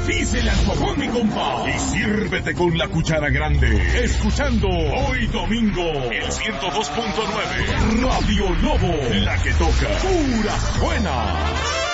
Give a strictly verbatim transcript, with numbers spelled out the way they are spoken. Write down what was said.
Písele al fogón, mi compa. Y sírvete con la cuchara grande. Escuchando hoy domingo el ciento dos punto nueve Radio Lobo, la que toca puras buenas.